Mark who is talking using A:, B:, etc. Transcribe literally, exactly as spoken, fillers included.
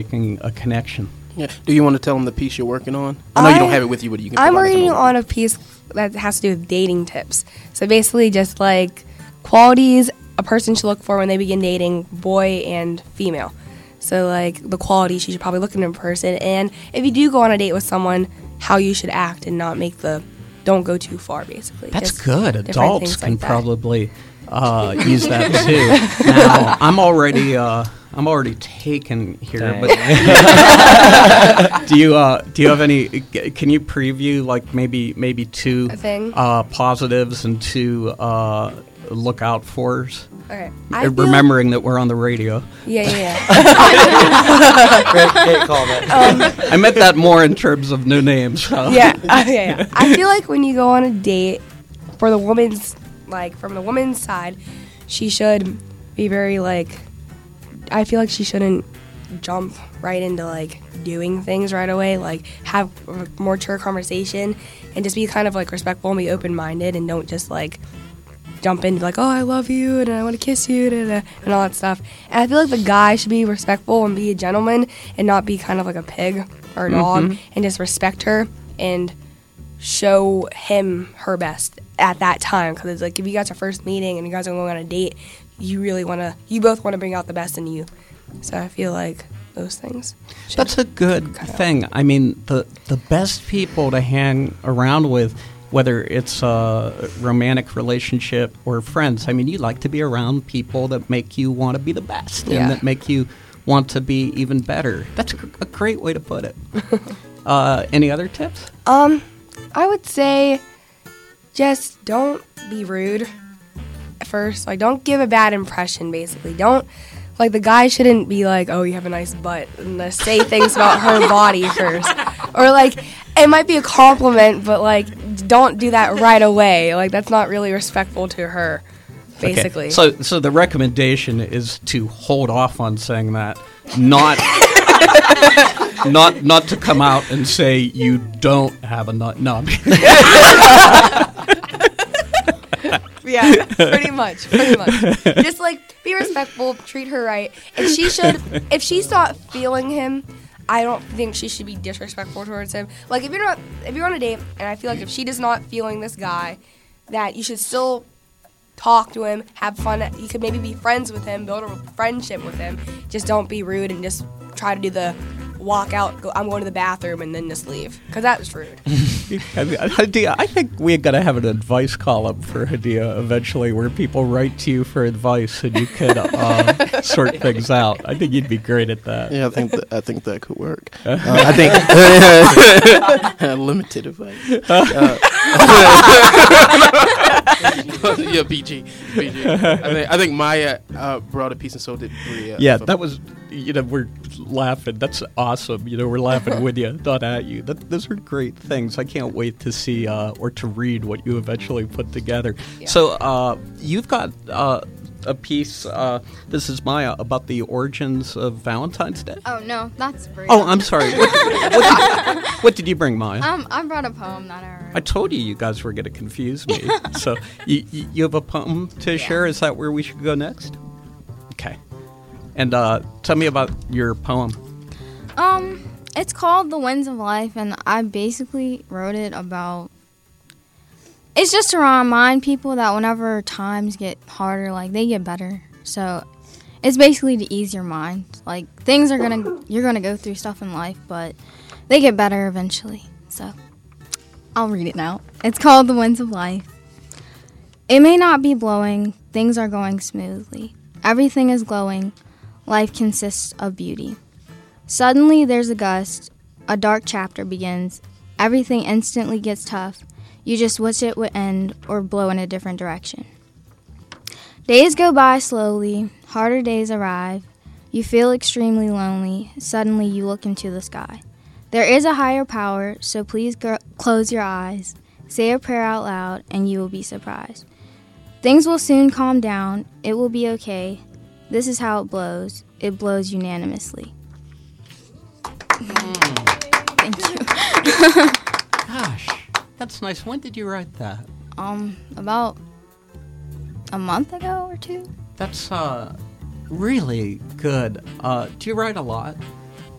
A: making a connection.
B: Yeah. Do you want to tell them the piece you're working on? I know
C: I,
B: you don't have it with you, but you can.
C: I'm
B: provide it to
C: working
B: them.
C: on a piece that has to do with dating tips. So basically, just like qualities a person should look for when they begin dating, boy and female. So like the qualities you should probably look in a person, and if you do go on a date with someone, how you should act and not make the don't go too far. Basically,
A: That's
C: just
A: good.
C: different
A: Adults
C: things
A: can
C: like that.
A: probably uh, use that too. Now, I'm already uh, I'm already taken here,
D: Dang.
A: but do you uh, do you have any? Can you preview like maybe maybe two
C: A thing?
A: uh, positives and two uh, look out fors?
C: Okay.
A: Uh,
C: I feel-
A: Remembering that we're on the radio.
C: Yeah, yeah, yeah.
D: Great, great call, man.
C: um,
A: I meant that more in terms of no names. So.
C: yeah, uh, yeah, yeah. I feel like when you go on a date, for the woman's, like, from the woman's side, she should be very, like, I feel like she shouldn't jump right into, like, doing things right away. Like, have a more mature conversation and just be kind of, like, respectful and be open-minded and don't just, like, jump into, like, oh, I love you and I want to kiss you da, da, and all that stuff. And I feel like the guy should be respectful and be a gentleman and not be kind of like a pig or a dog
A: Mhm.
C: and just respect her and show him her best at that time. Because it's like if you guys are first meeting and you guys are going on a date, you really want to, you both want to bring out the best in you. So I feel like those things. should
A: That's a good
C: cut out.
A: thing. I mean, the the best people to hang around with, whether it's a romantic relationship or friends, I mean, you like to be around people that make you want to be the best
C: Yeah.
A: and that make you want to be even better. That's a, gr- a great way to put it. uh, any other tips?
C: Um, I would say just don't be rude at first. Like, don't give a bad impression, basically. Don't, like, the guy shouldn't be like, oh, you have a nice butt, and uh, say things about her body first. Or, like, it might be a compliment, but, like, don't do that right away. Like, that's not really respectful to her, basically.
A: Okay. So, so the recommendation is to hold off on saying that, not, not, not to come out and say you don't have a nut. No.
C: Yeah, pretty much, pretty much. Just like be respectful, treat her right. If she should, if she's not feeling him, I don't think she should be disrespectful towards him. Like if you're not, if you're on a date, and I feel like if she is not feeling this guy, that you should still talk to him, have fun. You could maybe be friends with him, build a friendship with him. Just don't be rude and just try to do the walk out. Go, I'm going to the bathroom and then just leave, because that was rude.
A: Hadia, I think we're going to have an advice column for Hadia eventually where people write to you for advice and you can uh, sort things out. I think you'd be great at that.
B: Yeah, I think that, I think that could work. Uh, I think limited advice. Uh, yeah, P G. P G. I think I think Maya uh, brought a piece and so did Bria.
A: Yeah, that was, you know, we're laughing. That's awesome. You know, we're laughing with you, not at you. That, those are great things. I can't wait to see uh, or to read what you eventually put together.
C: Yeah.
A: So uh, you've got uh, a piece, uh, this is Maya, about the origins of Valentine's Day.
E: Oh, no, that's Bria.
A: Oh, I'm sorry. What, what, did, what did you bring, Maya?
E: Um, I brought a poem that I wrote.
A: I told you you guys were going to confuse me. So you, you you have a poem to share? Is that where we should go next? Okay. And uh, tell me about your poem.
E: Um, it's called The Winds of Life, and I basically wrote it about... It's just to remind people that whenever times get harder, like, they get better. So it's basically to ease your mind. Like, things are going to... You're going to go through stuff in life, but they get better eventually. So I'll read it now. It's called The Winds of Life. It may not be blowing. Things are going smoothly. Everything is glowing. Life consists of beauty. Suddenly there's a gust. A dark chapter begins. Everything instantly gets tough. You just wish it would end or blow in a different direction. Days go by slowly. Harder days arrive. You feel extremely lonely. Suddenly you look into the sky. There is a higher power, so please go- close your eyes. Say a prayer out loud, and you will be surprised. Things will soon calm down. It will be okay. This is how it blows. It blows unanimously. Thank you.
A: Gosh, that's nice. When did you write that?
E: Um, about a month ago or two.
A: That's uh, really good. Uh, do you write a lot?